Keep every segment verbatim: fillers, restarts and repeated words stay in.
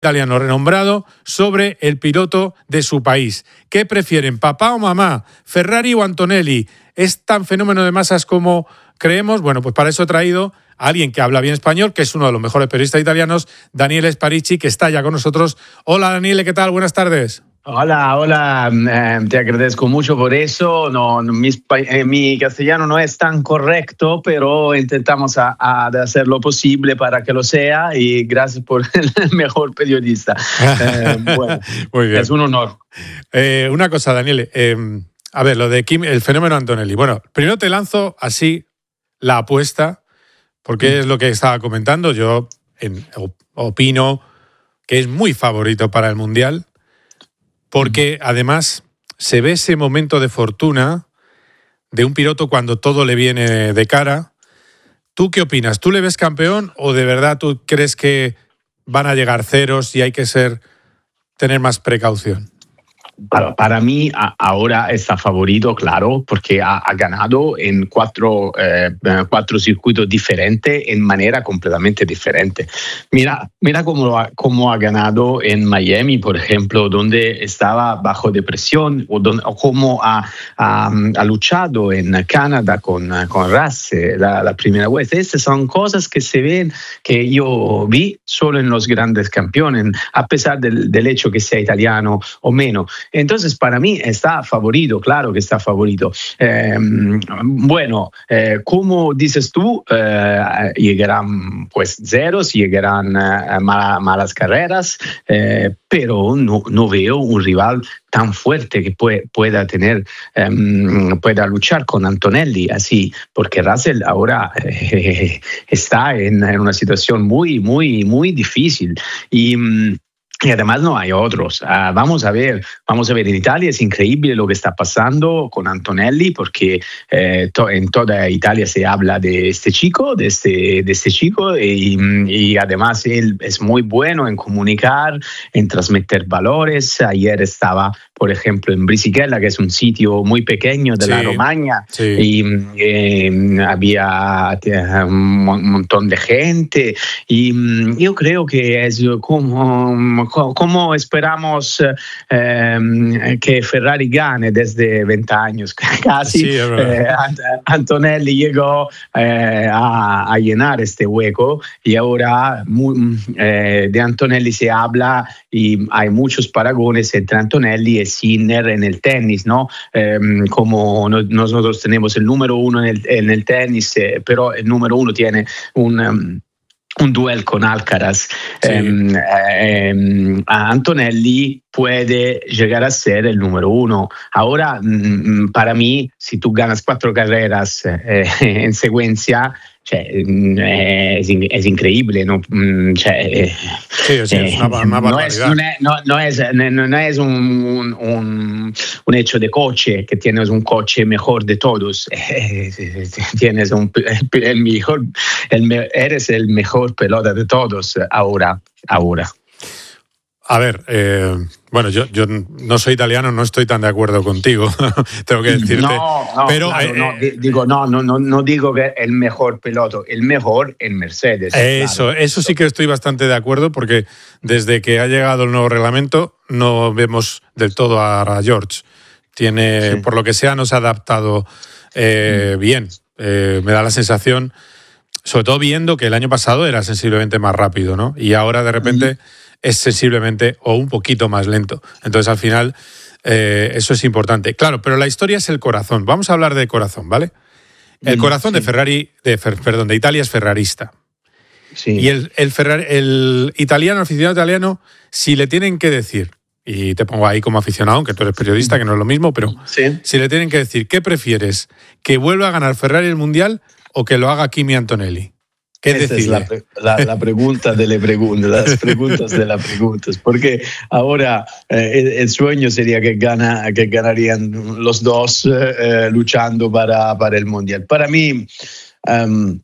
italiano renombrado sobre el piloto de su país. ¿Qué prefieren, papá o mamá, Ferrari o Antonelli? ¿Es tan fenómeno de masas como creemos? Bueno, pues para eso he traído a alguien que habla bien español, que es uno de los mejores periodistas italianos, Daniele Sparici, que está ya con nosotros. Hola, Daniele, ¿qué tal? Buenas tardes. Hola, hola, eh, te agradezco mucho por eso. No, no, mi, eh, mi castellano no es tan correcto, pero intentamos a, a hacer lo posible para que lo sea y gracias por el mejor periodista. Eh, bueno, Muy bien. Es un honor. Eh, una cosa, Daniele, eh, a ver, lo de Kim, el fenómeno Antonelli. Bueno, primero te lanzo así la apuesta, porque es lo que estaba comentando. Yo en, opino que es muy favorito para el Mundial. Porque además se ve ese momento de fortuna de un piloto cuando todo le viene de cara. ¿Tú qué opinas? ¿Tú le ves campeón o de verdad tú crees que van a llegar ceros y hay que ser tener más precaución? Para, para mí a, ahora está favorito, claro, porque ha, ha ganado en cuatro, eh, cuatro circuitos diferentes en manera completamente diferente. Mira, mira cómo, ha, cómo ha ganado en Miami, por ejemplo, donde estaba bajo depresión, o, donde, o cómo ha, ha, ha luchado en Canadá con, con Russell la, la primera vez. Estas son cosas que se ven, que yo vi solo en los grandes campeones, a pesar del, del hecho que sea italiano o menos. Entonces, para mí está favorito, claro que está favorito. Eh, bueno, eh, como dices tú, eh, llegarán pues ceros, llegarán eh, mal, malas carreras, eh, pero no, no veo un rival tan fuerte que puede, pueda tener, um, pueda luchar con Antonelli así, porque Russell ahora eh, está en, en una situación muy, muy, muy difícil y um, Y además no hay otros. Uh, vamos a ver, vamos a ver, en Italia es increíble lo que está pasando con Antonelli, porque eh, to, en toda Italia se habla de este chico, de este, de este chico, y, y además él es muy bueno en comunicar, en transmitir valores. Ayer estaba, por ejemplo, en Brisighella, que es un sitio muy pequeño de sí, la Romagna, sí. y eh, había un montón de gente, y yo creo que es como ¿Cómo esperamos eh, que Ferrari gane desde veinte años? Casi sí, eh, Antonelli llegó eh, a, a llenar este hueco y ahora muy, eh, de Antonelli se habla y hay muchos paragones entre Antonelli y Sinner en el tenis, ¿no? Eh, como no, nosotros tenemos el número uno en el, en el tenis, eh, pero el número uno tiene un... Um, un duelo con Alcaraz. Sí. Eh, eh, Antonelli puede llegar a ser el número uno. Ahora, mm, para mí, si tú ganas cuatro carreras eh, en secuencia, cioè, eh, es, es increíble, ¿no? Cioè, sí, o sea, eh, es una, una no, es, no, es, no, no es, no es un, un, un, un hecho de coche, que tienes un coche mejor de todos. Eh, tienes un, el mejor, el, eres el mejor pelota de todos ahora. ahora. A ver, eh, bueno, yo, yo no soy italiano, no estoy tan de acuerdo contigo, tengo que decirte. No, no, pero claro, eh, no, digo, no, no, no, no digo que el mejor piloto, el mejor en Mercedes. Eso, claro. Eso sí que estoy bastante de acuerdo, porque desde que ha llegado el nuevo reglamento no vemos del todo a George. Tiene, sí. Por lo que sea, no se ha adaptado eh, bien. Eh, me da la sensación, sobre todo viendo que el año pasado era sensiblemente más rápido, ¿no? Y ahora de repente... Mm. es sensiblemente o un poquito más lento. Entonces, al final, eh, eso es importante. Claro, pero la historia es el corazón. Vamos a hablar de corazón, ¿vale? El corazón sí. de Ferrari, de, perdón, de Italia es ferrarista. Sí. Y el, el, Ferrari, el italiano, el aficionado italiano, si le tienen que decir, y te pongo ahí como aficionado, aunque tú eres periodista, que no es lo mismo, pero sí. si le tienen que decir, ¿qué prefieres? ¿Que vuelva a ganar Ferrari el Mundial o que lo haga Kimi Antonelli? ¿Qué Esa es la, la, la pregunta de las preguntas, las preguntas de las preguntas, porque ahora eh, el, el sueño sería que, gana, que ganarían los dos eh, luchando para, para el Mundial. Para mí, um,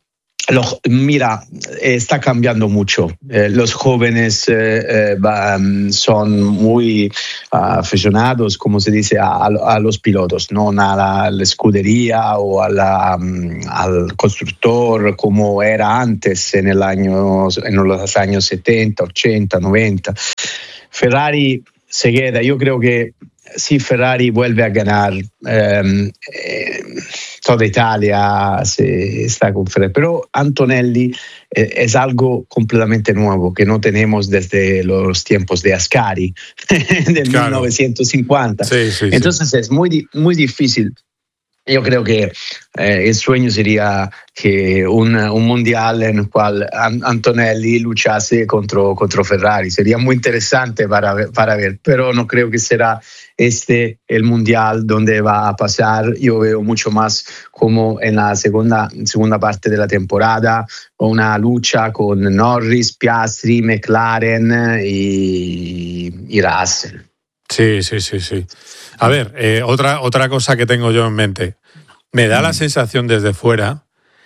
Lo, mira, está cambiando mucho. Eh, los jóvenes eh, eh, son muy uh, aficionados, como se dice, a, a los pilotos, no a la, a la escudería o a la, um, al constructor como era antes en, el año, en los años setenta, ochenta, noventa. Ferrari se queda, yo creo que si Ferrari vuelve a ganar eh, eh, toda Italia se está con Ferrari, pero Antonelli eh, es algo completamente nuevo que no tenemos desde los tiempos de Ascari del claro. mil novecientos cincuenta. Sí, sí, Entonces sí. es muy, muy difícil. Yo creo que eh, el sueño sería que un, un mundial en el cual Antonelli luchase contra, contra Ferrari. Sería muy interesante para ver, para ver, pero no creo que será este el mundial donde va a pasar. Yo veo mucho más como en la segunda, segunda parte de la temporada una lucha con Norris, Piastri, McLaren y, y Russell. Sí, sí, sí, sí. A ver, eh, otra, otra cosa que tengo yo en mente. Me da mm. la sensación desde fuera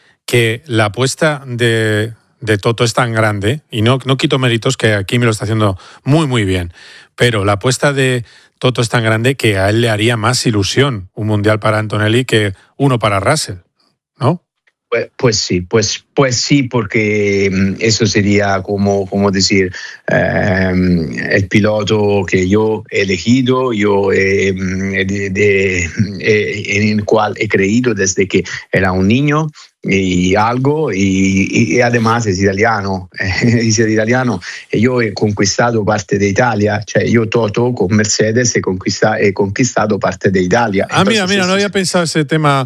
que la apuesta de, de Toto es tan grande, y no, no quito méritos, que aquí me lo está haciendo muy, muy bien, pero la apuesta de Toto es tan grande que a él le haría más ilusión un mundial para Antonelli que uno para Russell, ¿no? Pues, pues sí, pues, pues sí, porque eso sería como, como decir, eh, el piloto que yo he elegido, yo eh, de, de, eh, en el cual he creído desde que era un niño y algo, y, y además es italiano, es italiano, y yo he conquistado parte de Italia, cioè yo Toto con Mercedes he, conquista, he conquistado parte de Italia. Ah, Entonces, mira, mira, no había pensado ese tema.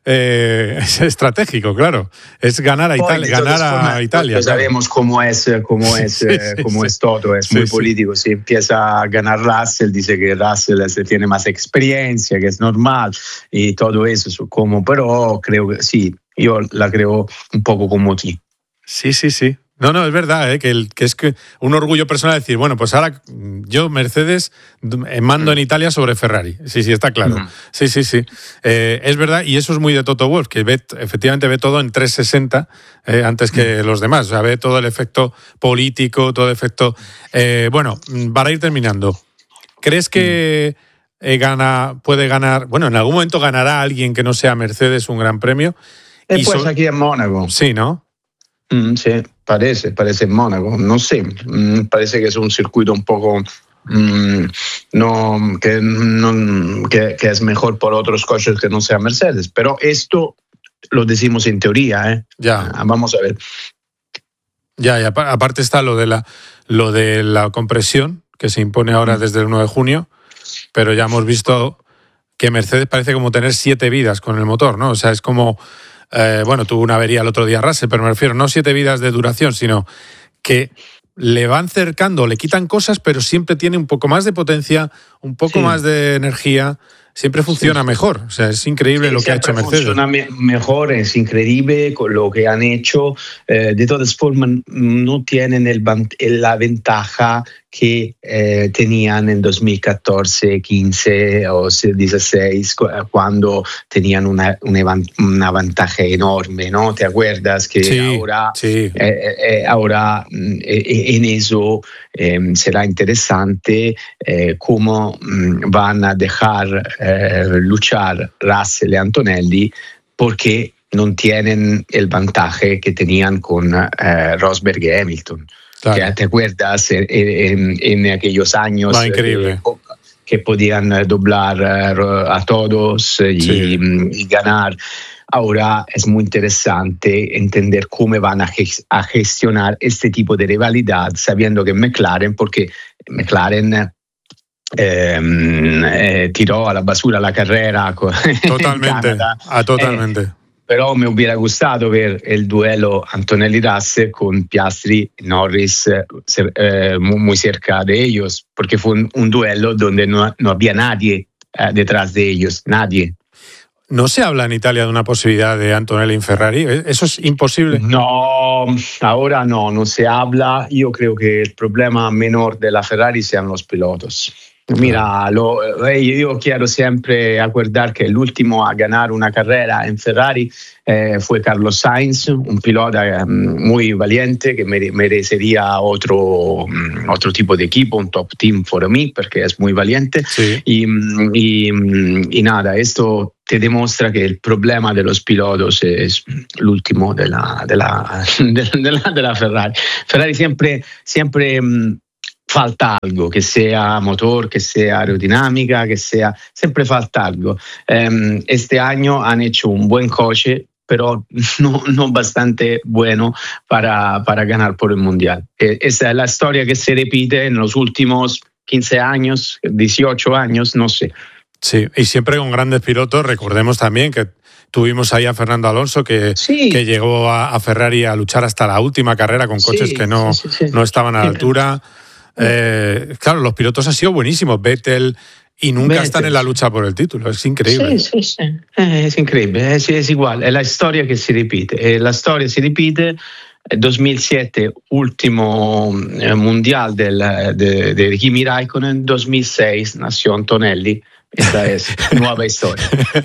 Eh, es estratégico, claro. Es ganar a Italia. Ganar a formas, Italia. Pues claro. Sabemos cómo es, cómo es, sí, sí, cómo sí. es todo. Es sí, muy sí. político. Si empieza a ganar Russell, dice que Russell tiene más experiencia, que es normal y todo eso. Como, pero creo que sí, yo la creo un poco como ti. Sí, sí, sí. No, no, es verdad, ¿eh? que, el, que es que un orgullo personal decir, bueno, pues ahora yo, Mercedes, mando en Italia sobre Ferrari. Sí, sí, está claro. Uh-huh. Sí, sí, sí. Eh, es verdad, y eso es muy de Toto Wolff, que ve, efectivamente ve todo en trescientos sesenta eh, antes que uh-huh. los demás. O sea, ve todo el efecto político, todo el efecto... Eh, bueno, para ir terminando, ¿crees que eh, gana, puede ganar... Bueno, en algún momento ganará alguien que no sea Mercedes un gran premio? Y, y pues so- aquí en Mónaco. Sí, ¿no? Mm, sí, parece, parece en Mónaco, no sé, mm, parece que es un circuito un poco mm, no, que, no que, que es mejor por otros coches que no sea Mercedes, pero esto lo decimos en teoría, ¿eh? Ya. Ah, vamos a ver. Ya, y aparte está lo de la lo de la compresión que se impone ahora mm. desde el uno de junio, pero ya hemos visto que Mercedes parece como tener siete vidas con el motor, ¿no? O sea, es como Eh, bueno, tuvo una avería el otro día Russell, pero me refiero no siete vidas de duración, sino que le van cercando, le quitan cosas, pero siempre tiene un poco más de potencia, un poco sí. más de energía, siempre funciona sí. mejor. O sea, es increíble sí, lo que ha hecho Mercedes. Funciona me- mejor, es increíble con lo que han hecho. Eh, de todas formas, no tienen el, la ventaja que eh, tenían en dos mil catorce, quince o dieciséis, cuando tenían una, una, una ventaja enorme, ¿no? ¿Te acuerdas? Que sí, ahora, sí. Eh, eh, ahora eh, en eso eh, será interesante eh, cómo mm, van a dejar eh, luchar Russell y Antonelli, porque no tienen el vantaje que tenían con eh, Rosberg y Hamilton. Claro. ¿Te acuerdas en, en, en aquellos años Va, increíble. Eh, que podían doblar uh, a todos y, sí. y ganar? Ahora es muy interesante entender cómo van a, gest- a gestionar este tipo de rivalidad, sabiendo que McLaren, porque McLaren eh, eh, tiró a la basura la carrera totalmente, ah, totalmente. Eh, Pero me hubiera gustado ver el duelo Antonelli-Russell con Piastri y Norris eh, muy cerca de ellos, porque fue un, un duelo donde no, no había nadie eh, detrás de ellos, nadie. ¿No se habla en Italia de una posibilidad de Antonelli en Ferrari? ¿Eso es imposible? No, ahora no, no se habla. Yo creo que el problema menor de la Ferrari sean los pilotos. Mira, lo, yo quiero siempre acordar que el último a ganar una carrera en Ferrari eh, fue Carlos Sainz, un pilota um, muy valiente que mere- merecería otro, um, otro tipo de equipo, un top team for me, porque es muy valiente. Sí. Y, y, y nada, esto te demuestra que el problema de los pilotos es el último de la, de la, de, de la, de la Ferrari. Ferrari siempre, siempre um, falta algo, que sea motor, que sea aerodinámica, que sea, siempre falta algo. Um, este año han hecho un buen coche, pero no, no bastante bueno para, para ganar por el Mundial. Eh, esa es la historia que se repite en los últimos quince años, dieciocho años, no sé. Sí, y siempre con grandes pilotos. Recordemos también que tuvimos ahí a Fernando Alonso, que, sí. que llegó a, a Ferrari a luchar hasta la última carrera con coches sí, que no, sí, sí, sí. no estaban a la altura. Eh, claro, los pilotos han sido buenísimos, Vettel, y nunca Vettel. están en la lucha por el título. Es increíble. Sí, sí, sí. Eh, es increíble, es, es igual, es la historia que se repite. Eh, la historia se repite. dos mil siete, último eh, mundial del, de, de Kimi Raikkonen. dos mil seis nació Antonelli. Esta es nueva historia.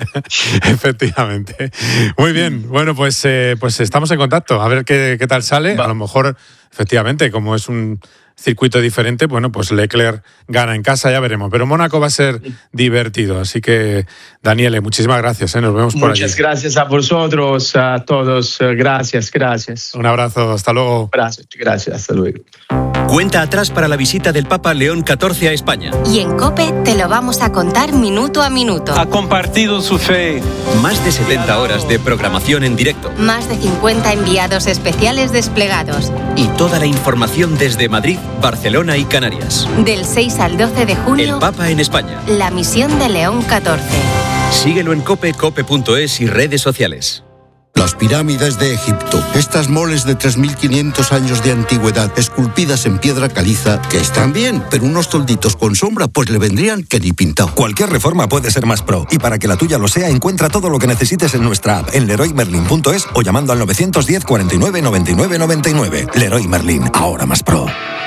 Efectivamente. Muy bien. Bueno, pues, eh, pues estamos en contacto. A ver qué, qué tal sale. Va. A lo mejor, efectivamente, como es un circuito diferente, bueno, pues Leclerc gana en casa, ya veremos. Pero Mónaco va a ser divertido. Así que, Daniele, muchísimas gracias. ¿eh? Nos vemos por allí. Muchas gracias a vosotros, a todos. Gracias, gracias. Un abrazo. Hasta luego. Gracias, gracias. Hasta luego. Cuenta atrás para la visita del Papa León catorce a España. Y en COPE te lo vamos a contar minuto a minuto. Ha compartido su fe. Más de setenta horas de programación en directo. Más de cincuenta enviados especiales desplegados. Y toda la información desde Madrid, Barcelona y Canarias. Del seis al doce de junio. El Papa en España. La misión de León catorce. Síguelo en COPE, cope punto es y redes sociales. Las pirámides de Egipto, estas moles de tres mil quinientos años de antigüedad, esculpidas en piedra caliza, que están bien, pero unos tolditos con sombra pues le vendrían que ni pintado. Cualquier reforma puede ser más pro, y para que la tuya lo sea, encuentra todo lo que necesites en nuestra app, en leroy merlin punto es o llamando al nueve diez, cuarenta y nueve, noventa y nueve, noventa y nueve. Leroy Merlin, ahora más pro.